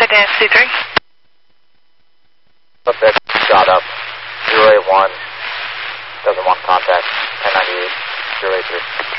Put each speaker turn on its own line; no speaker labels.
C3.
Suspect shot up. 081. Doesn't want contact. 1098. 083.